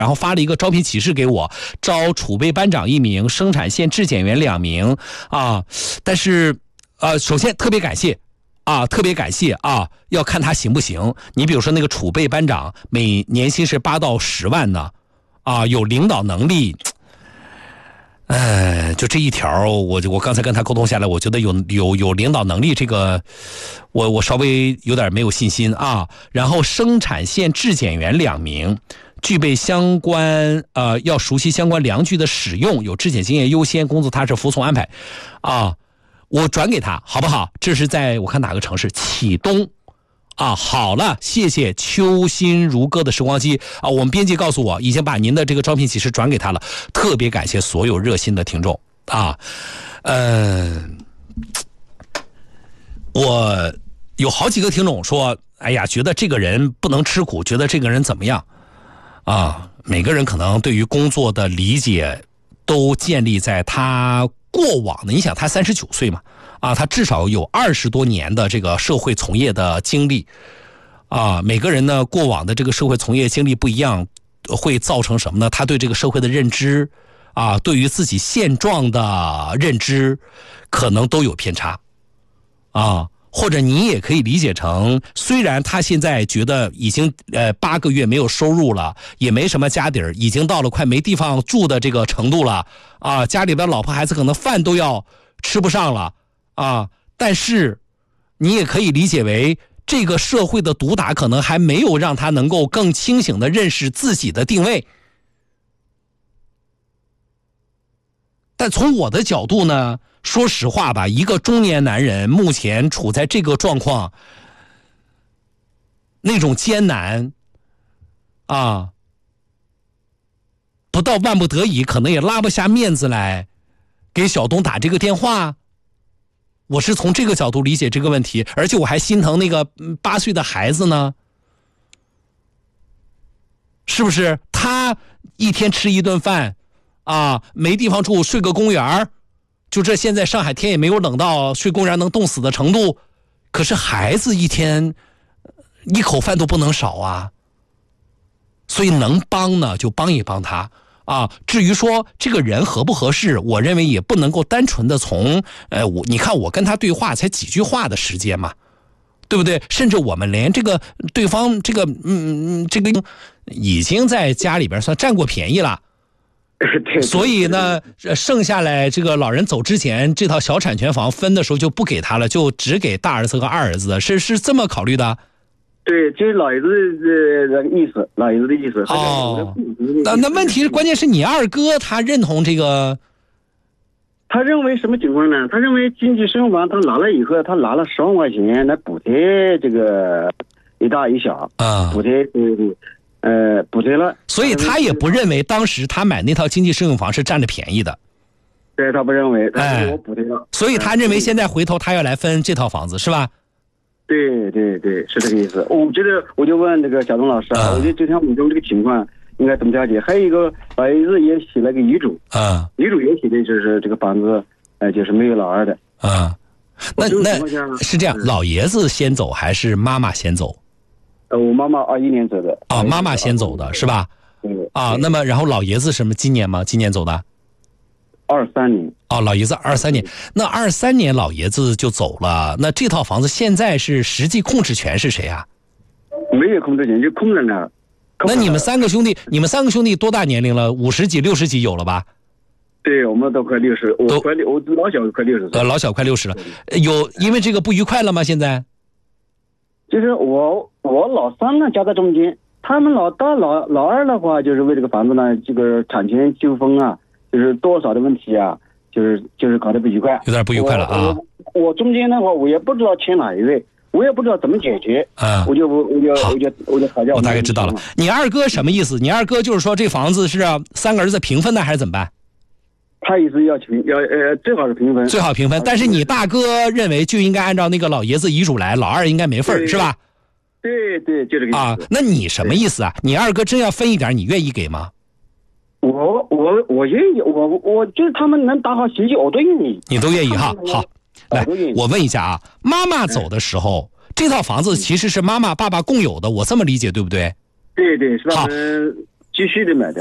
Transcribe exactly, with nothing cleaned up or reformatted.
然后发了一个招聘启事给我，招储备班长一名，生产线质检员两名啊。但是呃，首先特别感谢啊，特别感谢啊，要看他行不行。你比如说那个储备班长，每年薪是八到十万呢，啊，有领导能力。呃，就这一条，我我刚才跟他沟通下来，我觉得有有有领导能力，这个我我稍微有点没有信心啊。然后生产线质检员两名，具备相关呃要熟悉相关量具的使用，有质检经验优先，工作踏实服从安排啊。我转给他好不好？这是在我看哪个城市，启东。啊，好了，谢谢秋心如歌的时光机啊！我们编辑告诉我，已经把您的这个招聘启事转给他了，特别感谢所有热心的听众啊。嗯、呃，我有好几个听众说，哎呀，觉得这个人不能吃苦，觉得这个人怎么样啊？每个人可能对于工作的理解都建立在他过往的，你想他三十九岁嘛。啊，他至少有二十多年的这个社会从业的经历，啊，每个人呢过往的这个社会从业经历不一样，会造成什么呢？他对这个社会的认知，啊，对于自己现状的认知，可能都有偏差，啊，或者你也可以理解成，虽然他现在觉得已经呃八个月没有收入了，也没什么家底儿，已经到了快没地方住的这个程度了，啊，家里边老婆孩子可能饭都要吃不上了。啊，但是你也可以理解为这个社会的毒打可能还没有让他能够更清醒地认识自己的定位。但从我的角度呢，说实话吧，一个中年男人目前处在这个状况，那种艰难啊，不到万不得已可能也拉不下面子来给小东打这个电话。我是从这个角度理解这个问题，而且我还心疼那个八岁的孩子呢，是不是？他一天吃一顿饭，啊，没地方住，睡个公园，就这现在上海天也没有冷到睡公园能冻死的程度，可是孩子一天一口饭都不能少啊，所以能帮呢就帮一帮他。啊，至于说这个人合不合适，我认为也不能够单纯的从，呃，我你看我跟他对话才几句话的时间嘛，对不对？甚至我们连这个对方这个，嗯嗯，这个已经在家里边算占过便宜了，所以呢，剩下来这个老人走之前，这套小产权房分的时候就不给他了，就只给大儿子和二儿子，是是这么考虑的。 对，就是老爷子的意思，老爷子的意思。 哦，那那问题是，关键是你二哥他认同这个， 他认为什么情况呢？他认为经济适用房他拿了以后，他拿了十万块钱来补贴这个一大一小啊，补贴呃呃补贴了， 所以他也不认为当时他买那套经济适用房是占了便宜的。 对，他不认为，他给我补贴了、哎， 所以他认为现在回头他要来分这套房子，是吧？ 对对对，是这个意思。我觉得我就问这个小东老师啊，嗯、我觉得就像我们这个情况应该怎么调解？还有一个老爷子也写了个遗嘱啊，遗嘱也写的就是这个房子，呃，就是没有老二的啊。那那是这样，老爷子先走还是妈妈先走？ 呃，我妈妈二一年走的。 啊，妈妈先走的是吧？ 对。 啊，那么然后老爷子什么今年吗？今年走的？ 二三年。 哦，老爷子二三年，那二三年老爷子就走了，那这套房子现在是实际控制权是谁啊？ 没有控制权，就空着呢。 那你们三个兄弟，你们三个兄弟多大年龄了？五十几、六十几有了吧？ 对，我们都快六十，我快六，我老小快六十岁。 呃，老小快六十了，有因为这个不愉快了吗？现在？ 就是我我老三呢夹在中间，他们老大老老二的话，就是为这个房子呢，这个产权纠纷啊，就是多少的问题啊。就是就是搞得不愉快， 有点不愉快了啊！ 我, 我中间的话，我也不知道签哪一位，我也不知道怎么解决啊！我就我就我就我就吵架。 我大概知道了。你二哥什么意思？你二哥就是说这房子是三个儿子平分的，还是怎么办？ 他意思要平要呃最好是平分， 最好平分。但是你大哥认为就应该按照那个老爷子遗嘱来，老二应该没份是吧？ 对对，就这个意思啊。那你什么意思啊？你二哥真要分一点，你愿意给吗？ 我我我愿意，我我就是他们能打好协议，我都愿意。 你都愿意哈？好，来，我问一下啊，妈妈走的时候，嗯、这套房子其实是妈妈爸爸共有的，我这么理解对不对？ 对对，是他们继续的买的。